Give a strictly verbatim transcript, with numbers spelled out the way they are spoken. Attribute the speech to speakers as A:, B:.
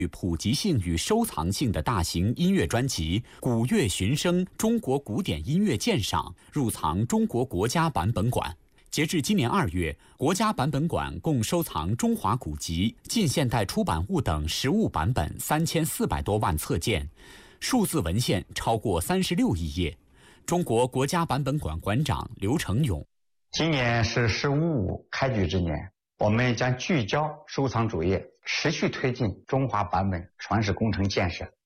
A: 与普及性与收藏性的大型音乐专辑《古乐寻声：中国古典音乐鉴赏》入藏中国国家版本馆。截至今年二月，国家版本馆共收藏中华古籍、近现代出版物等实物版本三千四百多万册件，数字文献超过三十六亿页。中国国家版本馆馆长刘成勇：
B: 今年是“十五五”开局之年，我们将聚焦收藏主业，持续推进中华版本传世工程建设，